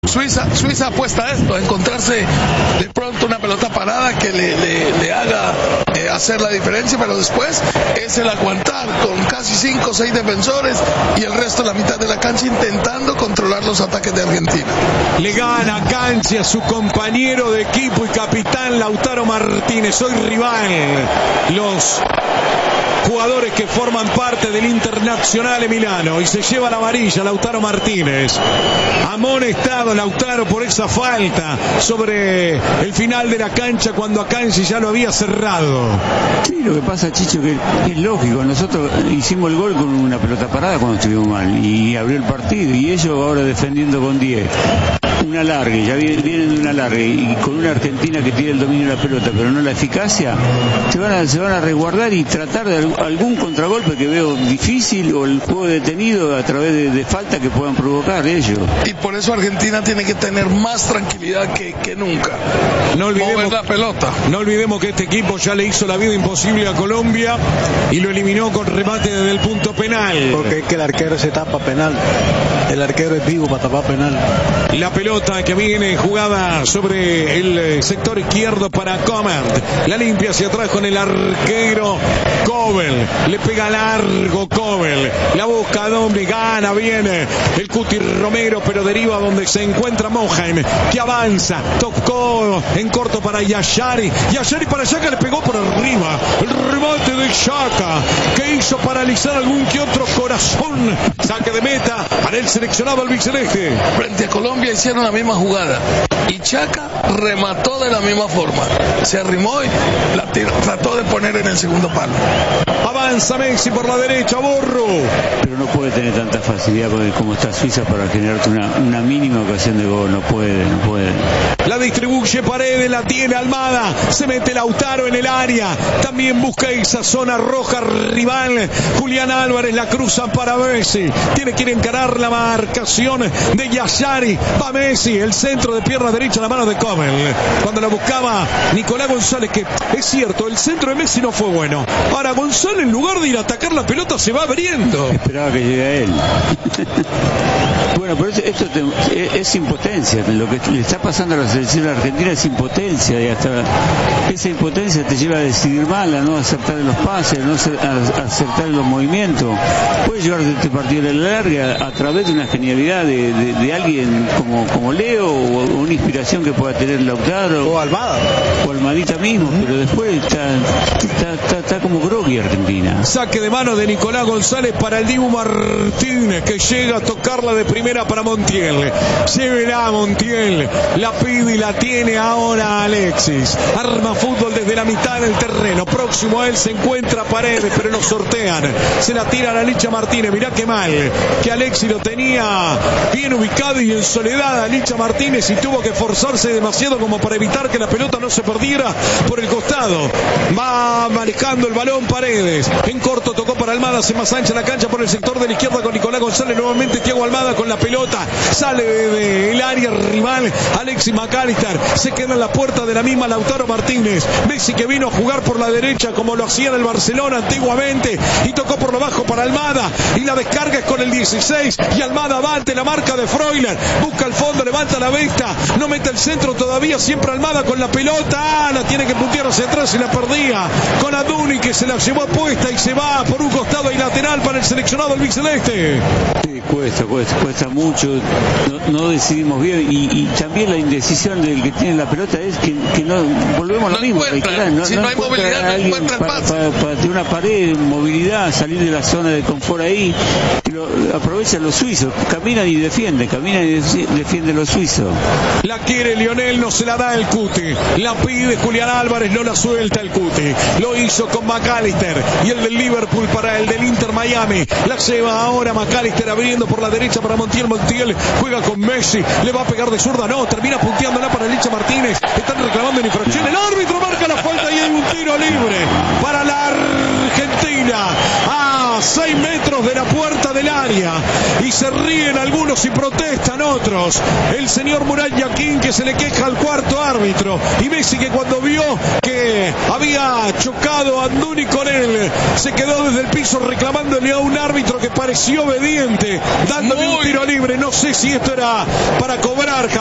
Suiza apuesta a esto, a encontrarse de pronto una pelota parada que le haga hacer la diferencia, pero después es el aguantar con casi 5 o 6 defensores y el resto de la mitad de la cancha intentando controlar los ataques de Argentina. Le gana cancha a su compañero de equipo y capitán Lautaro Martínez, hoy rival. Los jugadores que forman parte del Internazionale Milano, y se lleva la amarilla Lautaro Martínez. Amonestado Lautaro por esa falta sobre el final de la cancha cuando Akanji ya lo había cerrado. Sí, lo que pasa, Chicho, que es lógico. Nosotros hicimos el gol con una pelota parada cuando estuvimos mal y abrió el partido, y ellos ahora defendiendo con 10. Un alargue, ya vienen de un alargue, y con una Argentina que tiene el dominio de la pelota pero no la eficacia, se van a resguardar y tratar de algún contragolpe que veo difícil, o el juego detenido a través de falta que puedan provocar ellos. Y por eso Argentina tiene que tener más tranquilidad que nunca. No olvidemos, mover la pelota. No olvidemos que este equipo ya le hizo la vida imposible a Colombia y lo eliminó con remate desde el punto penal. Porque es que el arquero se tapa penal. El arquero es vivo para tapar penal. La pelota que viene jugada sobre el sector izquierdo para Comert. La limpia hacia atrás con el arquero Kobel. Le pega largo Kobel. La busca Domri, gana, viene el Cuti Romero, pero deriva donde se encuentra Mohamed, que avanza. Tocó en corto para Yashari. Yashari para Xhaka, le pegó por arriba. El remate de Xhaka, que hizo paralizar algún que otro corazón. Saque de meta para el seleccionado albiceleste. Frente a Colombia hicieron la misma jugada y Xhaka remató de la misma forma. Se arrimó y la trató de poner en el segundo palo. Avanza Messi por la derecha, Borro. Pero no puede tener tanta facilidad como está Suiza para generarte una mínima ocasión de gol. No puede. La distribuye Paredes, la tiene Almada. Se mete Lautaro en el área. También busca esa zona roja rival. Julián Álvarez la cruza para Messi. Tiene que ir a encarar la marcación de Yashari. Va Messi, el centro de pierna derecha, la mano de Comel. Cuando la buscaba Nicolás González, que es cierto, el centro de Messi no fue bueno. Ahora González, en lugar de ir a atacar la pelota, se va abriendo. Esperaba que llegue a él. Bueno, pero esto es impotencia. Lo que le está pasando a la selección argentina es impotencia, y hasta esa impotencia te lleva a decidir mal, a no acertar en los pases, a no acertar en los movimientos. Puedes llevarte este partido a la larga a través de una genialidad de alguien como Leo, o una inspiración que pueda tener Lautaro o Almada o Almadita mismo, pero después está como grogui Argentina. Saque de mano de Nicolás González para el Dibu Martínez, que llega a tocarla de primera para Montiel. Llévela a Montiel, la pide y la tiene ahora Alexis. Arma fútbol desde la mitad del terreno. Próximo a él se encuentra Paredes, pero lo sortean. Se la tira a Licha Martínez. Mirá qué mal, que Alexis lo tenía bien ubicado y en soledad a Licha Martínez, y tuvo que forzarse demasiado como para evitar que la pelota no se perdiera por el costado. Va manejando el balón Paredes. En corto tocó para Almada, se más ancha la cancha por el sector de la izquierda con Nicolás González. Nuevamente Thiago Almada con la pelota. Sale del área rival Alexis McAllister. Se queda en la puerta de la misma Lautaro Martínez. Messi, que vino a jugar por la derecha como lo hacía en el Barcelona antiguamente, y tocó por lo bajo para Almada, y la descarga es con el 16, y Almada va ante la marca de Freuler. Busca el fondo, levanta la vista, no mete el centro todavía, siempre Almada con la pelota. La tiene que puntear hacia atrás y la perdía con Aduni, que se la llevó puesta y se va por un costado y lateral para el seleccionado albiceleste. Sí, cuesta mucho, no decidimos bien, y también la indecisión del que tiene la pelota es que no volvemos a lo mismo. Si no hay movilidad, no encuentra el pase. Para tener una pared, movilidad, salir de la zona de confort ahí. Aprovechan los suizos, caminan y defienden los suizos. La quiere Lionel, no se la da el Cuti. La pide Julián Álvarez, no la suelta el Cuti. Lo hizo con McAllister, y el del Liverpool para el del Inter Miami. La lleva ahora McAllister abriendo por la derecha para Montiel. Montiel juega con Messi, le va a pegar de zurda, no, termina punteándola para Licha Martínez. Están reclamando en infracción, el árbitro marca la falta y hay un tiro libre para la Argentina. a 6 metros de la puerta del área. Y se ríen algunos y protestan otros. El señor Murat Yakin, que se le queja al cuarto árbitro. Y Messi, que cuando vio que había chocado a Anduni con él, se quedó desde el piso reclamándole a un árbitro que pareció obediente, dándole un tiro libre. No sé si esto era para cobrar.